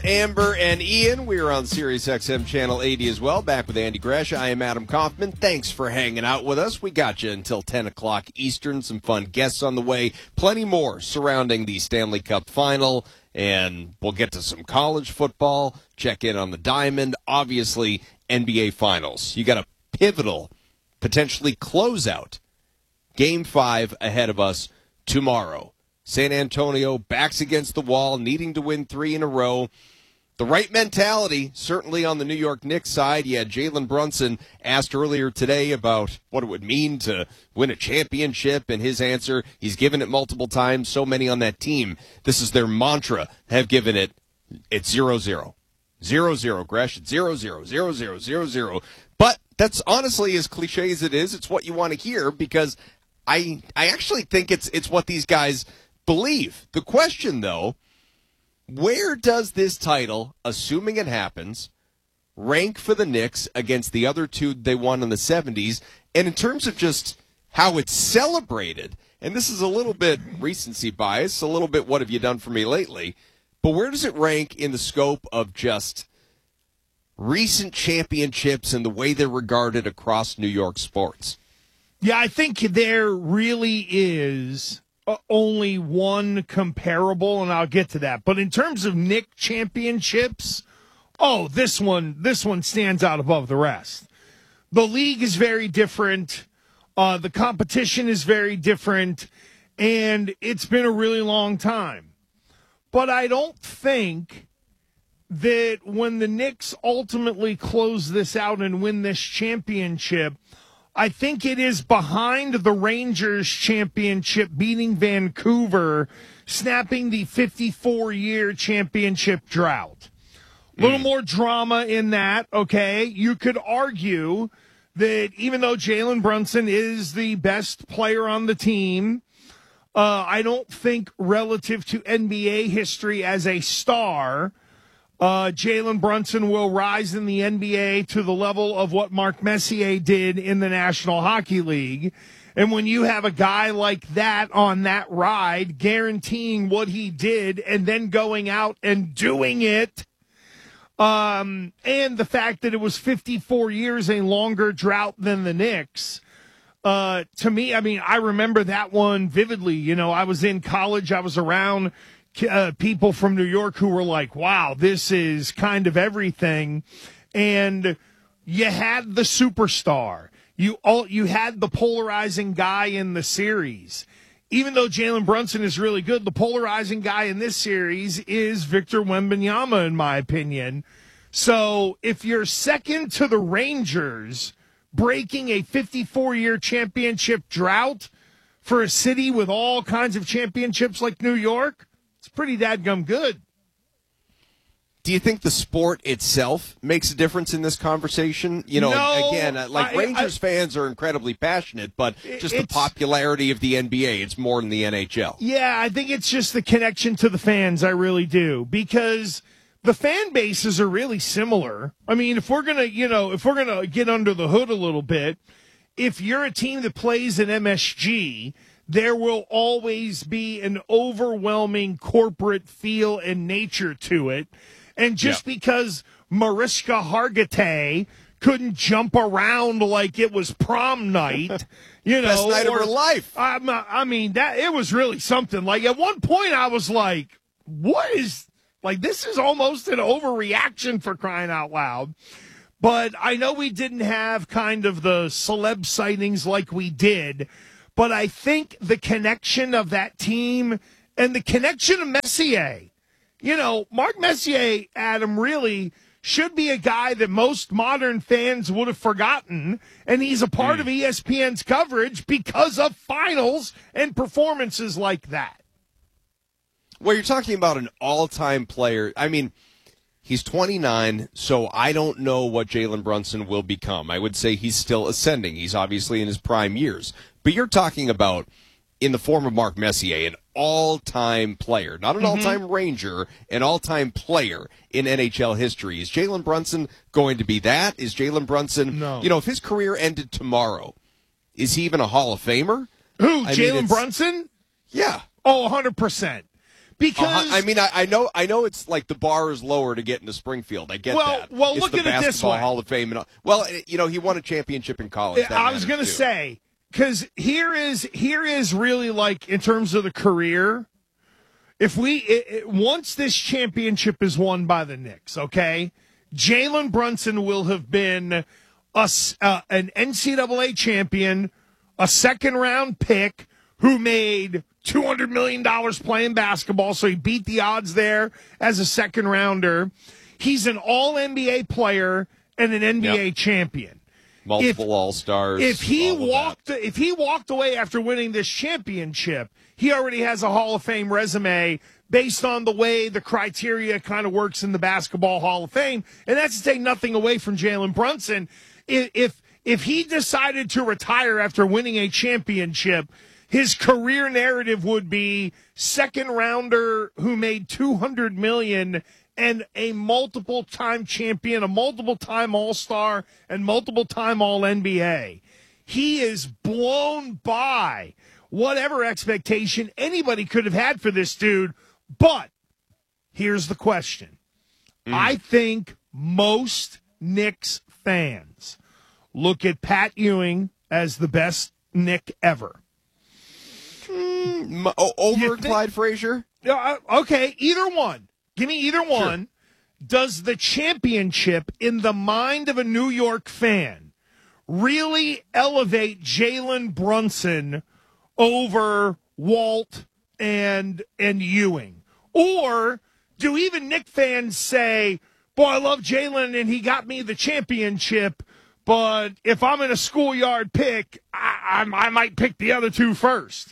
Amber, and Ian. We are on Sirius XM Channel 80 as well. Back with Andy Gresh. I am Adam Kaufman. Thanks for hanging out with us. We got you until 10 o'clock Eastern. Some fun guests on the way. Plenty more surrounding the Stanley Cup Final. And we'll get to some college football. Check in on the Diamond. Obviously, NBA Finals. You got a pivotal, potentially closeout Game 5 ahead of us tomorrow. San Antonio backs against the wall, needing to win 3 in a row. The right mentality, certainly on the New York Knicks side. You had Jalen Brunson asked earlier today about what it would mean to win a championship, and his answer, he's given it multiple times. So many on that team, this is their mantra, have given it. It's 0-0. 0-0, Gresh. It's 0-0, 0-0, 0-0. But that's honestly, as cliche as it is, it's what you want to hear, because I actually think it's what these guys believe. The question, though, where does this title, assuming it happens, rank for the Knicks against the other two they won in the 70s? And in terms of just how it's celebrated, and this is a little bit recency bias, a little bit what have you done for me lately, but where does it rank in the scope of just recent championships and the way they're regarded across New York sports? Yeah, I think there really is only one comparable, and I'll get to that. But in terms of Knick championships, this one stands out above the rest. The league is very different. The competition is very different, and it's been a really long time. But I don't think that when the Knicks ultimately close this out and win this championship, I think it is behind the Rangers championship beating Vancouver, snapping the 54-year championship drought. A little more drama in that, okay? You could argue that even though Jalen Brunson is the best player on the team, I don't think relative to NBA history as a star, Jalen Brunson will rise in the NBA to the level of what Mark Messier did in the National Hockey League. And when you have a guy like that on that ride, guaranteeing what he did and then going out and doing it, and the fact that it was 54 years, a longer drought than the Knicks, to me, I mean, I remember that one vividly. You know, I was in college, I was around people from New York who were like, wow, this is kind of everything. And you had the superstar. You had the polarizing guy in the series. Even though Jalen Brunson is really good, the polarizing guy in this series is Victor Wembanyama, in my opinion. So if you're second to the Rangers, breaking a 54-year championship drought for a city with all kinds of championships like New York, it's pretty dadgum good. Do you think the sport itself makes a difference in this conversation? You know, No, again, Rangers fans are incredibly passionate, but just the popularity of the NBA, it's more than the NHL. Yeah, I think it's just the connection to the fans, I really do, because the fan bases are really similar. I mean, if we're going to get under the hood a little bit, if you're a team that plays in MSG, there will always be an overwhelming corporate feel and nature to it. And just because Mariska Hargitay couldn't jump around like it was prom night, best night of her life. I mean, that it was really something. Like at one point I was like, this is almost an overreaction, for crying out loud. But I know we didn't have kind of the celeb sightings like we did. But I think the connection of that team and the connection of Messier, Mark Messier, Adam, really should be a guy that most modern fans would have forgotten. And he's a part of ESPN's coverage because of finals and performances like that. Well, you're talking about an all-time player. I mean, he's 29, so I don't know what Jalen Brunson will become. I would say he's still ascending. He's obviously in his prime years. But you're talking about, in the form of Mark Messier, an all-time player, not an all-time Ranger, an all-time player in NHL history. Is Jalen Brunson going to be that? Is Jalen Brunson, if his career ended tomorrow, is he even a Hall of Famer? Who, Jalen Brunson? Yeah. Oh, 100%. Because I know it's like the bar is lower to get into Springfield. I get that. Well, it's look the at it this Basketball way. Hall of Fame. And well, he won a championship in college. I was going to say, because here is really like in terms of the career. If once this championship is won by the Knicks, okay, Jalen Brunson will have been an NCAA champion, a second-round pick who made $200 million playing basketball, so he beat the odds there as a second-rounder. He's an all-NBA player and an NBA champion. Multiple All-Stars. If he walked away after winning this championship, he already has a Hall of Fame resume based on the way the criteria kind of works in the Basketball Hall of Fame. And that's to take nothing away from Jalen Brunson. If he decided to retire after winning a championship, his career narrative would be second rounder who made $200 million and a multiple-time champion, a multiple-time All-Star, and multiple-time All-NBA. He is blown by whatever expectation anybody could have had for this dude. But here's the question. I think most Knicks fans look at Pat Ewing as the best Knick ever. Over Clyde Frazier? Okay, either one. Give me either one. Sure. Does the championship in the mind of a New York fan really elevate Jalen Brunson over Walt and Ewing? Or do even Knick fans say, boy, I love Jalen and he got me the championship, but if I'm in a schoolyard pick, I might pick the other two first?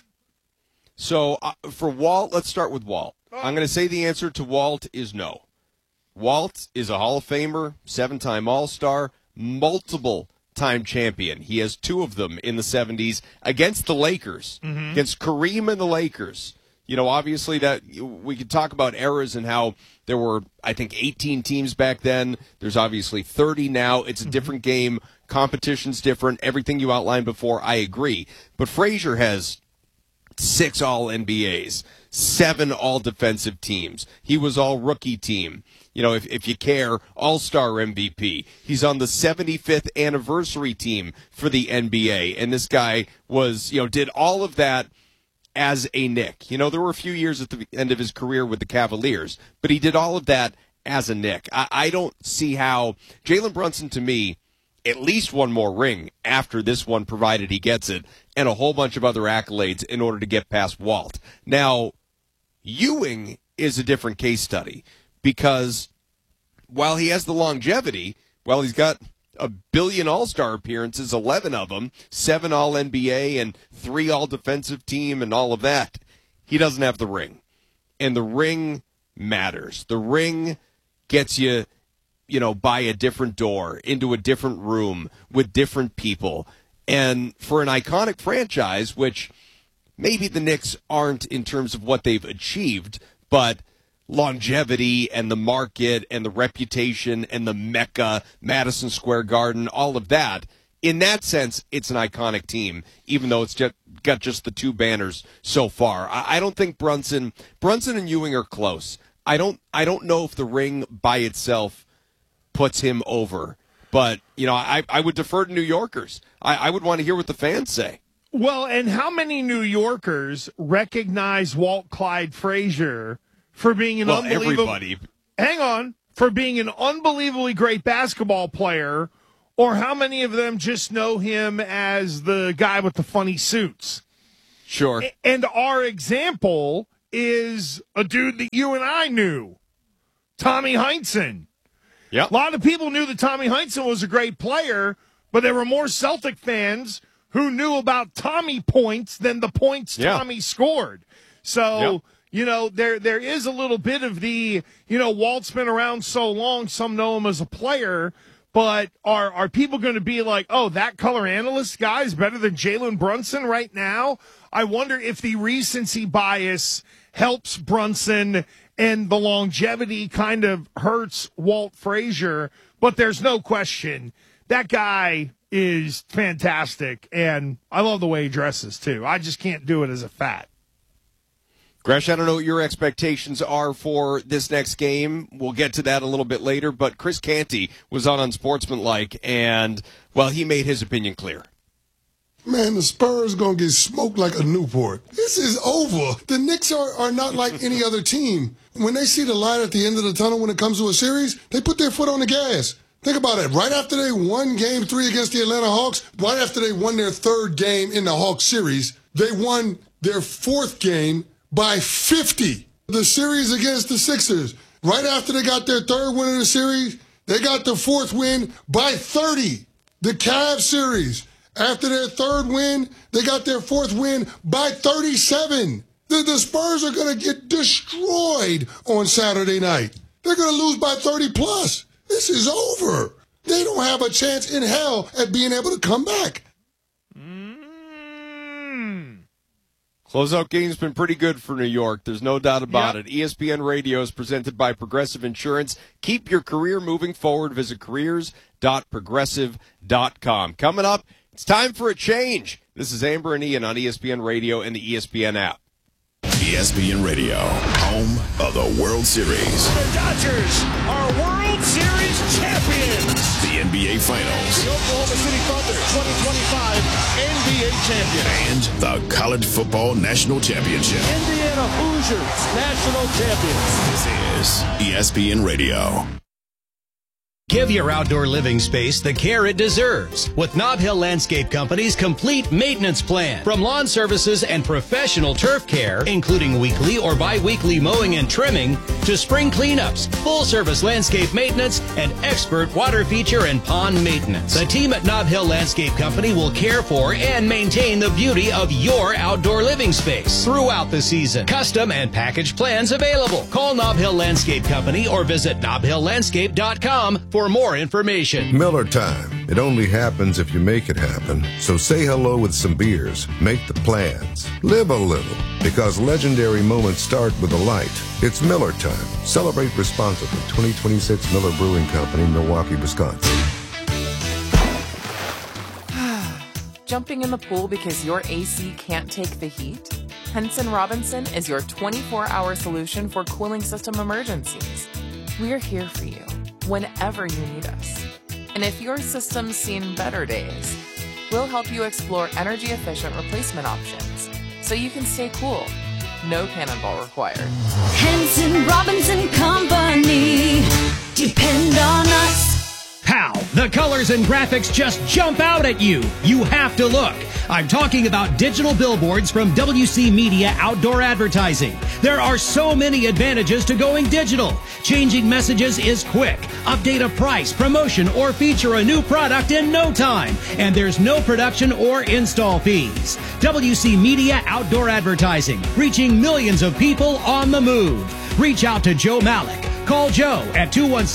So for Walt, let's start with Walt. I'm going to say the answer to Walt is no. Walt is a Hall of Famer, 7-time All-Star, multiple-time champion. He has 2 of them in the 70s against the Lakers, against Kareem and the Lakers. You know, obviously that we could talk about eras and how there were, I think, 18 teams back then. There's obviously 30 now. It's a different game. Competition's different. Everything you outlined before, I agree. But Frazier has 6 All-NBAs, 7 All-Defensive teams. He was All-Rookie team. You know, if you care, All-Star MVP. He's on the 75th anniversary team for the NBA. And this guy was, did all of that as a Knick. You know, there were a few years at the end of his career with the Cavaliers, but he did all of that as a Knick. I don't see how Jalen Brunson, to me, at least one more ring after this one, provided he gets it, and a whole bunch of other accolades in order to get past Walt. Now, Ewing is a different case study because while he has the longevity, he's got a billion All-Star appearances, 11 of them, 7 All-NBA and 3 All-Defensive team and all of that, he doesn't have the ring. And the ring matters. The ring gets you, by a different door, into a different room with different people. And for an iconic franchise, which maybe the Knicks aren't in terms of what they've achieved, but longevity and the market and the reputation and the Mecca, Madison Square Garden, all of that, in that sense, it's an iconic team, even though it's got just the 2 banners so far. I don't think Brunson and Ewing are close. I don't know if the ring by itself puts him over. But, I would defer to New Yorkers. I would want to hear what the fans say. Well, and how many New Yorkers recognize Walt Clyde Frazier for being an for being an unbelievably great basketball player, or how many of them just know him as the guy with the funny suits? Sure. And our example is a dude that you and I knew, Tommy Heinsohn. Yep. A lot of people knew that Tommy Heinsohn was a great player, but there were more Celtic fans who knew about Tommy points than the points Tommy scored. So, there is a little bit of the, Walt's been around so long, some know him as a player, but are people going to be like, oh, that color analyst guy is better than Jalen Brunson right now? I wonder if the recency bias helps Brunson and the longevity kind of hurts Walt Frazier, but there's no question that guy is fantastic, and I love the way he dresses, too. I just can't do it as a fat. Gresh, I don't know what your expectations are for this next game. We'll get to that a little bit later, but Chris Canty was on Unsportsmanlike, and, well, he made his opinion clear. Man, the Spurs going to get smoked like a Newport. This is over. The Knicks are not like any other team. When they see the light at the end of the tunnel when it comes to a series, they put their foot on the gas. Think about it. Right after they won Game 3 against the Atlanta Hawks, right after they won their third game in the Hawks series, they won their fourth game by 50. The series against the Sixers, right after they got their third win of the series, they got the fourth win by 30. The Cavs series, after their third win, they got their fourth win by 37. The Spurs are going to get destroyed on Saturday night. They're going to lose by 30 plus. This is over. They don't have a chance in hell at being able to come back. Closeout game's been pretty good for New York. There's no doubt about it. ESPN Radio is presented by Progressive Insurance. Keep your career moving forward. Visit careers.progressive.com. Coming up, it's time for a change. This is Amber and Ian on ESPN Radio and the ESPN app. ESPN Radio, home of the World Series. The Dodgers are World Series champions. The NBA Finals. The Oklahoma City Thunder 2025 NBA champion. And the College Football National Championship. Indiana Hoosiers national champions. This is ESPN Radio. Give your outdoor living space the care it deserves with Nob Hill Landscape Company's complete maintenance plan. From lawn services and professional turf care, including weekly or bi-weekly mowing and trimming, to spring cleanups, full-service landscape maintenance, and expert water feature and pond maintenance. The team at Nob Hill Landscape Company will care for and maintain the beauty of your outdoor living space throughout the season. Custom and package plans available. Call Nob Hill Landscape Company or visit nobhilllandscape.com for more information. Miller time. It only happens if you make it happen. So say hello with some beers. Make the plans. Live a little. Because legendary moments start with a light. It's Miller time. Celebrate responsibly. 2026 Miller Brewing Company, Milwaukee, Wisconsin. Jumping in the pool because your AC can't take the heat? Henson Robinson is your 24-hour solution for cooling system emergencies. We're here for you whenever you need us. And if your system's seen better days, we'll help you explore energy-efficient replacement options so you can stay cool. No cannonball required. Henson Robinson Company. Depend on us. How? The colors and graphics just jump out at you. You have to look. I'm talking about digital billboards from WC Media Outdoor Advertising. There are so many advantages to going digital. Changing messages is quick. Update a price, promotion, or feature a new product in no time. And there's no production or install fees. WC Media Outdoor Advertising, reaching millions of people on the move. Reach out to Joe Malik. Call Joe at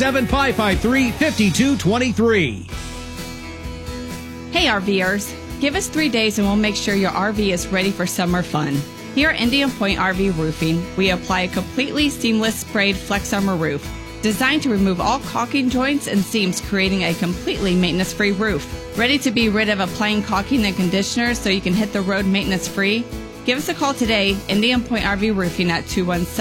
217-553-5223. Hey RVers, give us 3 days and we'll make sure your RV is ready for summer fun. Here at Indian Point RV Roofing, we apply a completely seamless sprayed Flex Armor roof, designed to remove all caulking joints and seams, creating a completely maintenance-free roof. Ready to be rid of applying caulking and conditioner so you can hit the road maintenance-free? Give us a call today, Indian Point RV Roofing at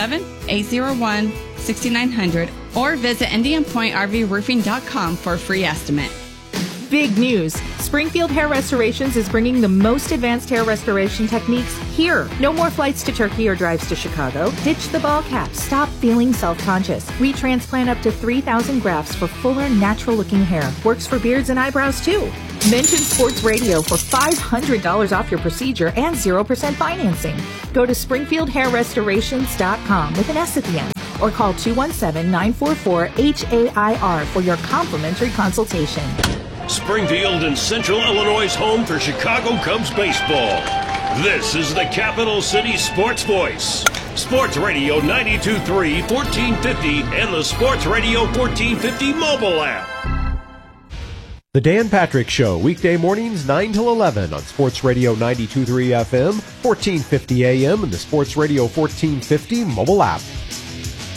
217-801-6900 or visit IndianPointRVRoofing.com for a free estimate. Big news! Springfield Hair Restorations is bringing the most advanced hair restoration techniques here. No more flights to Turkey or drives to Chicago. Ditch the ball cap. Stop feeling self-conscious. We transplant up to 3,000 grafts for fuller, natural-looking hair. Works for beards and eyebrows, too. Mention Sports Radio for $500 off your procedure and 0% financing. Go to SpringfieldHairRestorations.com with an S at the end or call 217-944-HAIR for your complimentary consultation. Springfield and Central Illinois' home for Chicago Cubs baseball. This is the Capital City Sports Voice. Sports Radio 92.3, 1450, and the Sports Radio 1450 mobile app. The Dan Patrick Show, weekday mornings 9 till 11 on Sports Radio 92.3 FM, 1450 AM, and the Sports Radio 1450 mobile app.